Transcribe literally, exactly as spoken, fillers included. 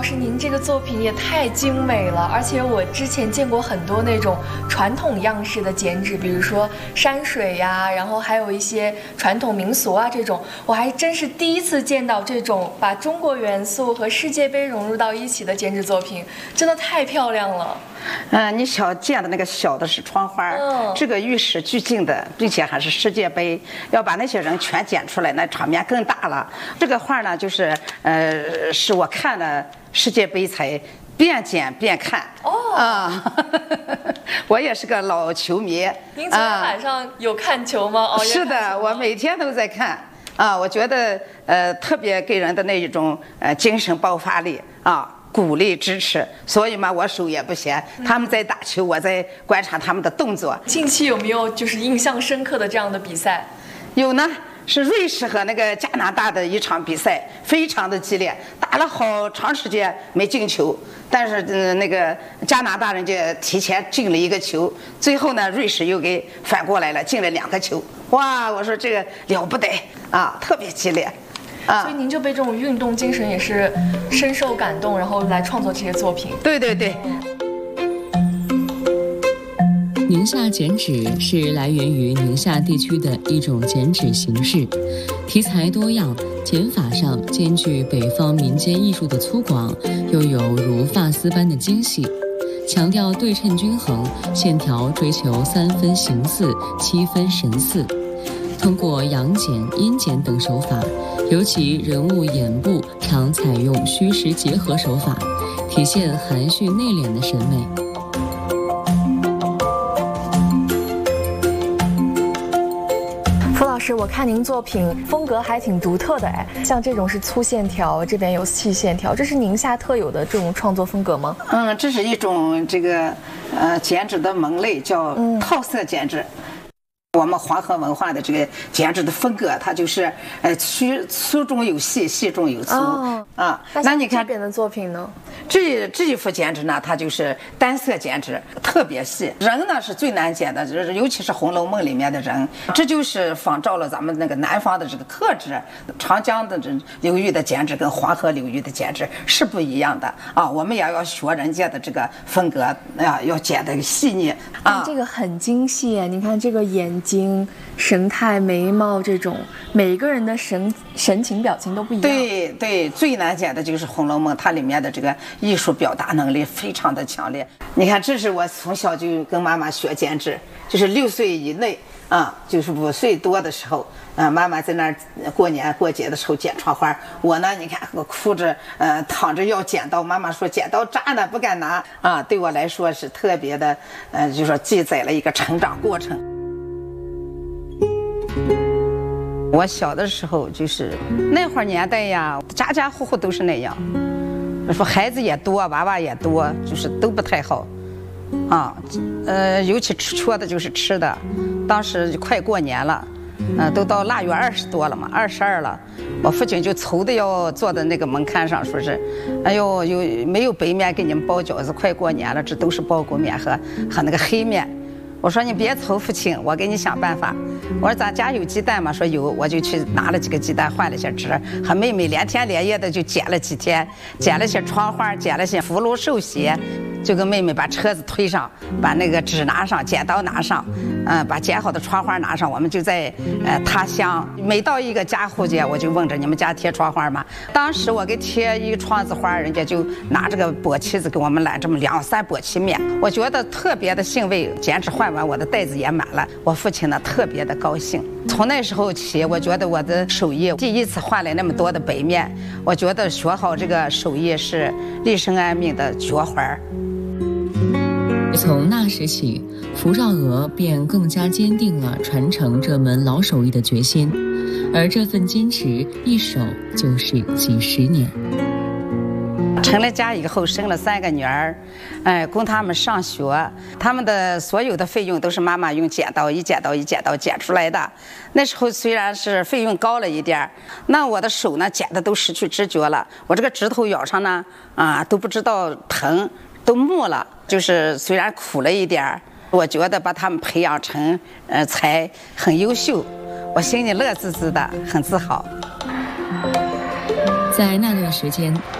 师，您这个作品也太精美了，而且我之前见过很多那种传统样式的剪纸，比如说山水呀，然后还有一些传统民俗啊这种，我还真是第一次见到这种把中国元素和世界杯融入到一起的剪纸作品，真的太漂亮了。 嗯、呃，你小见的那个小的是窗花，嗯、这个与时俱进的，并且还是世界杯，要把那些人全剪出来，那场面更大了。这个画呢，就是呃，是我看了世界杯才边剪边看。哦啊，我也是个老球迷。 您昨天晚上有看球吗？ 哦，是的，我每天都在看。啊，我觉得呃，特别给人的那一种呃精神爆发力啊。鼓励支持，所以嘛，我手也不闲。他们在打球，我在观察他们的动作。 近期有没有就是印象深刻的这样的比赛？ 有呢，是瑞士和那个加拿大的一场比赛，非常的激烈，打了好长时间没进球，但是、呃、那个加拿大人家提前进了一个球，最后呢，瑞士又给反过来了，进了两个球。哇，我说这个了不得啊，特别激烈。 所以您就被这种运动精神也是深受感动，然后来创作这些作品。 对对对。 宁夏剪纸是来源于宁夏地区的一种剪纸形式，题材多样，剪法上兼具北方民间艺术的粗犷，又有如发丝般的精细，强调对称均衡，线条追求三分形似，七分神似。通过阳剪、阴剪等手法，尤其人物眼部常采用虚实结合手法，体现含蓄内敛的审美。 傅老师，我看您作品风格还挺独特的哎，像这种是粗线条，这边有细线条，这是宁夏特有的这种创作风格吗？ 嗯，这是一种这个呃剪纸的门类，叫套色剪纸。嗯，我们黄河文化的这个剪纸的风格，它就是呃粗粗中有细，细中有粗、哦、啊。 那你看这边的作品呢？ 这这一幅剪纸呢，它就是单色剪纸，特别细。人呢是最难剪的，尤其是《红楼梦》里面的人，这就是仿照了咱们那个南方的这个特质。长江的这流域的剪纸跟黄河流域的剪纸是不一样的啊。我们也要学人家的这个风格啊，要剪得细腻啊。 这个很精细，你看这个眼睛、神态、眉毛这种，每一个人的神神情表情都不一样。 对对，最难剪的就是《红楼梦》，它里面的这个艺术表达能力非常的强烈。你看，这是我从小就跟妈妈学剪纸，就是六岁以内啊，就是五岁多的时候，啊，妈妈在那儿过年过节的时候剪窗花，我呢，你看我哭着，呃，躺着要剪刀，妈妈说剪刀扎呢，不敢拿啊。对我来说是特别的，呃，就是说记载了一个成长过程。我小的时候就是那会儿年代呀，家家户户都是那样。说孩子也多，娃娃也多，就是都不太好，啊，呃，尤其吃缺的就是吃的。当时快过年了，嗯、呃，都到腊月二十多了嘛，二十二了，我父亲就愁的要坐在那个门槛上，说是，哎呦，有没有白面给你们包饺子？快过年了，这都是包谷面和和那个黑面。我说你别愁，父亲，我给你想办法。我说咱家有鸡蛋吗？说有，我就去拿了几个鸡蛋，换了些纸，和妹妹连天连夜的就剪了几天，剪了些窗花，剪了些福禄寿鞋，就跟妹妹把车子推上，把那个纸拿上，剪刀拿上，嗯，把剪好的窗花拿上，我们就在呃踏香。每到一个家户家，我就问着你们家贴窗花吗？当时我给贴一窗子花，人家就拿这个簸箕子给我们揽这么两三簸箕面，我觉得特别的欣慰。剪纸换完，我的袋子也满了，我父亲呢特别的高兴。从那时候起，我觉得我的手艺第一次换来那么多的白面，我觉得学好这个手艺是立身安命的绝活。 从那时起，符兆娥便更加坚定了传承这门老手艺的决心，而这份坚持一守就是几十年。 成了家以后，生了三个女儿，哎，供他们上学，他们的所有的费用都是妈妈用剪刀一剪刀一剪刀剪出来的。那时候虽然是费用高了一点，那我的手呢剪的都失去知觉了，我这个指头咬上呢啊都不知道疼，都木了。就是虽然苦了一点，我觉得把他们培养成呃才很优秀，我心里乐滋滋的，很自豪。 在那段时间，